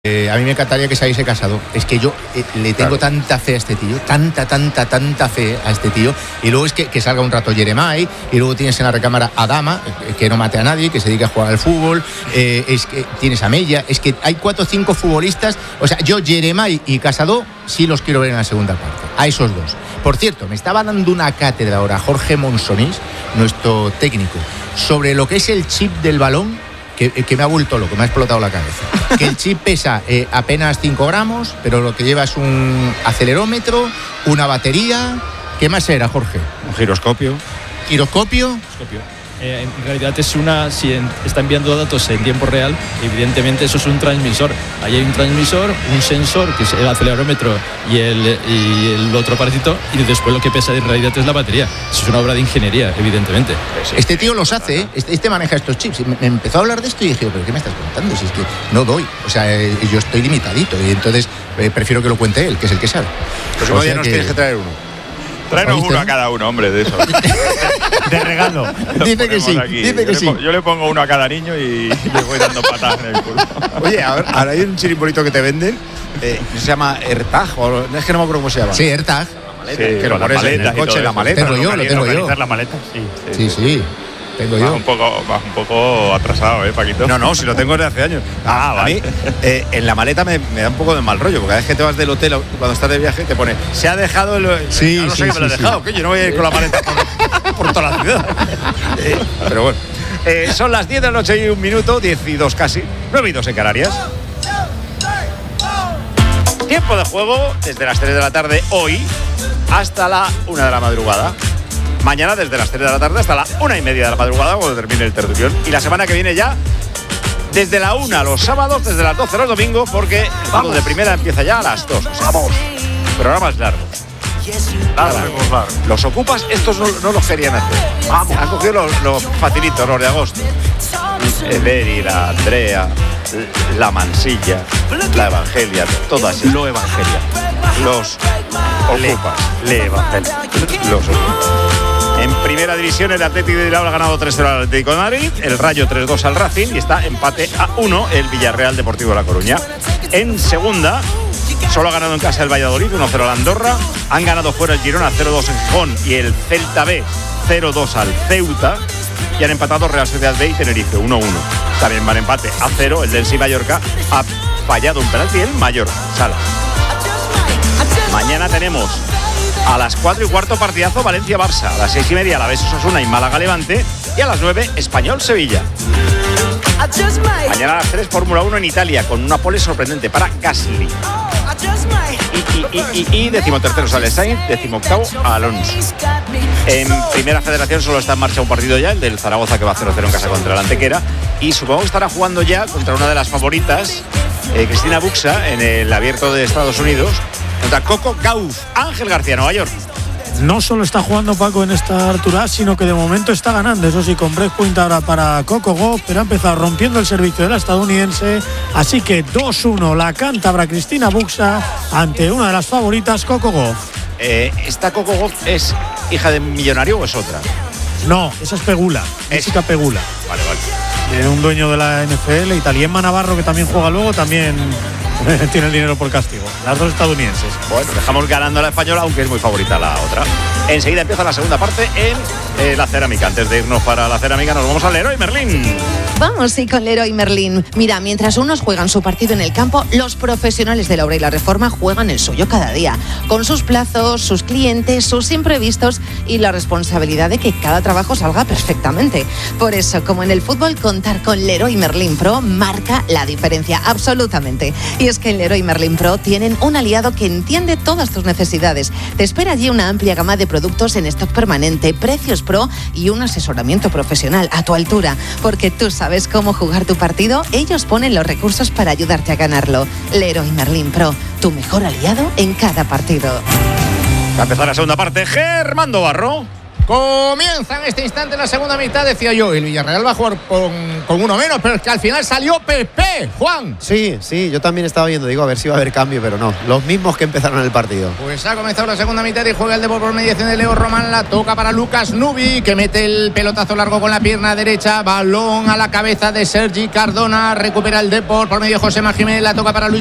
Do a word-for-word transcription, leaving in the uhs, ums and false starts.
Eh, a mí me encantaría que se hubiese casado. Es que yo eh, le tengo claro. tanta fe a este tío, tanta, tanta, tanta fe a este tío. Y luego es que, que salga un rato Jeremai, y luego tienes en la recámara a Dama, eh, que no mate a nadie, que se dedica a jugar al fútbol. Eh, es que tienes a Mella, es que hay cuatro o cinco futbolistas. O sea, yo Jeremai y Casado sí los quiero ver en la segunda parte, a esos dos. Por cierto, me estaba dando una cátedra ahora Jorge Monsonís, nuestro técnico, sobre lo que es el chip del balón. Que, que me ha vuelto loco, me ha explotado la cabeza. Que el chip pesa eh, apenas cinco gramos, pero lo que lleva es un acelerómetro, una batería. ¿Qué más era, Jorge? Un giroscopio. ¿Giroscopio? Giroscopio. Eh, en realidad es una, si en, está enviando datos en tiempo real, evidentemente eso es un transmisor. Ahí hay un transmisor, un sensor, que es el acelerómetro y el, y el otro aparatito, y después lo que pesa en realidad es la batería. Eso es una obra de ingeniería, evidentemente. Este tío los hace, ¿eh? este, este maneja estos chips. Me, me empezó a hablar de esto y dije, ¿pero qué me estás contando? Si es que no doy, o sea, eh, yo estoy limitadito, y entonces eh, prefiero que lo cuente él, que es el que sabe. Pues o sea nos que... tienes que traer uno. Tráenos uno a cada uno, hombre, de eso. De regalo. Dice que sí, aquí. dice yo que le sí. Pongo, yo le pongo uno a cada niño y le voy dando patadas en el culo. Oye, a ver, ahora hay un chirimbolito que te venden, eh, se llama AirTag, o es que no me acuerdo cómo se llama. Sí, AirTag. Sí, que lo pones en el coche, la maleta. Tengo yo, lo tengo yo. la maleta, sí. Sí, sí. sí. Tengo yo. Vas un poco, vas un poco atrasado, ¿eh, Paquito? No, no, si lo tengo desde hace años. Ah, a mí, eh, en la maleta me, me da un poco de mal rollo, porque cada vez que te vas del hotel, cuando estás de viaje, te pone, se ha dejado el... Sí, no, no sí, sé que sí, me lo he sí. dejado, que yo no voy a ir con la maleta por, por toda la ciudad. Eh, pero bueno. Eh, son las diez de la noche y un minuto, diez y dos casi, nueve y dos en Canarias. Tiempo de juego desde las tres de la tarde hoy hasta la una de la madrugada. Mañana desde las tres de la tarde hasta la una y media de la madrugada, cuando termine el tertulión. Y la semana que viene ya desde la una los sábados, desde las doce los domingos, porque el fútbol de primera empieza ya a las dos. O sea, vamos, programas largos. Largos, largos. Los ocupas, estos no, no los querían hacer. Vamos. Han cogido los, los facilitos, los de agosto. El Eri, la Andrea, la Mansilla, la Evangelia, todas. Lo Evangelia. Los ocupas. Le Evangelia. Los ocupas. En primera división, el Atlético de Bilbao ha ganado tres cero al Atlético de Madrid, el Rayo tres dos al Racing y está empate a uno el Villarreal Deportivo de La Coruña. En segunda, solo ha ganado en casa el Valladolid, uno cero al Andorra. Han ganado fuera el Girona cero dos en Gijón y el Celta B cero dos al Ceuta. Y han empatado Real Sociedad B y Tenerife uno uno. También van empate a cero. El Densi Mallorca ha fallado un penalti el Mallorca. Sala. Mañana tenemos a las cuatro y cuarto partidazo Valencia-Barça. A las seis y media Alavés Osasuna y Málaga-Levante. Y a las nueve Español-Sevilla. Mañana a las tres Fórmula uno en Italia con una pole sorprendente para Gasly. Y, y, y, y, y decimotercero sale Sainz, decimoctavo Alonso. En primera federación solo está en marcha un partido ya, el del Zaragoza, que va cero cero en casa contra el Antequera. Y supongo que estará jugando ya contra una de las favoritas, eh, Cristina Buxa, en el Abierto de Estados Unidos, contra Coco Gauff. Ángel García, Nueva York. No solo está jugando Paco en esta altura, sino que de momento está ganando. Eso sí, con breakpoint ahora para Coco Gauff, pero ha empezado rompiendo el servicio de la estadounidense. Así que dos uno la cántabra Cristina Buxa ante una de las favoritas, Coco Gauff. Eh, ¿Esta Coco Gauff es hija de millonario o es otra? No, esa es Pegula, Jessica Pegula. Vale, vale. De un dueño de la N F L y tal. Y Emma Navarro, que también juega luego, también tiene el dinero por castigo. Las dos estadounidenses. Bueno, dejamos ganando a la española, aunque es muy favorita la otra. Enseguida empieza la segunda parte en eh, la cerámica. Antes de irnos para la cerámica, nos vamos al Leroy Merlin. Vamos, sí, con Leroy Merlin. Mira, mientras unos juegan su partido en el campo, los profesionales de la obra y la reforma juegan el suyo cada día. Con sus plazos, sus clientes, sus imprevistos y la responsabilidad de que cada trabajo salga perfectamente. Por eso, como en el fútbol, contar con Leroy Merlin Pro marca la diferencia, absolutamente. Y es que en Leroy Merlin Pro tienen un aliado que entiende todas tus necesidades. Te espera allí una amplia gama de productos en stock permanente, precios pro y un asesoramiento profesional a tu altura. Porque tú sabes cómo jugar tu partido, ellos ponen los recursos para ayudarte a ganarlo. Leroy Merlin Pro, tu mejor aliado en cada partido. Va a empezar la segunda parte. Germán Barro. Comienza en este instante la segunda mitad, decía yo. El Villarreal va a jugar con, con uno menos, pero es que al final salió Pepe, Juan. Sí, sí, yo también estaba viendo, digo, a ver si va a haber cambio, pero no. Los mismos que empezaron el partido. Pues ha comenzado la segunda mitad y juega el Depor por mediación de Leo Román. La toca para Lucas Nubi, que mete el pelotazo largo con la pierna derecha. Balón a la cabeza de Sergi Cardona. Recupera el Depor por medio de José Jiménez. La toca para Luis